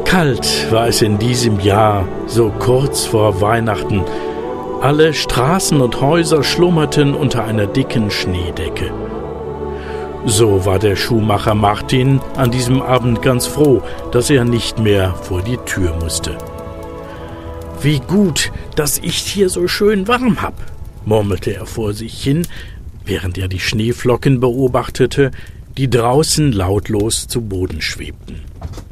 Kalt war es in diesem Jahr, so kurz vor Weihnachten. Alle Straßen und Häuser schlummerten unter einer dicken Schneedecke. So war der Schuhmacher Martin an diesem Abend ganz froh, dass er nicht mehr vor die Tür musste. »Wie gut, dass ich hier so schön warm hab«, murmelte er vor sich hin, während er die Schneeflocken beobachtete, die draußen lautlos zu Boden schwebten.